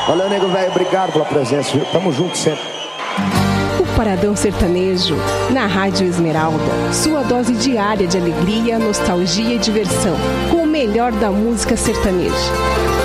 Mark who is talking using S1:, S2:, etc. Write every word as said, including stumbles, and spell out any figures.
S1: Valeu, nego velho, obrigado pela presença, viu? Tamo junto sempre.
S2: O Paradão Sertanejo, na Rádio Esmeralda. Sua dose diária de alegria, nostalgia e diversão. Com o melhor da música sertaneja.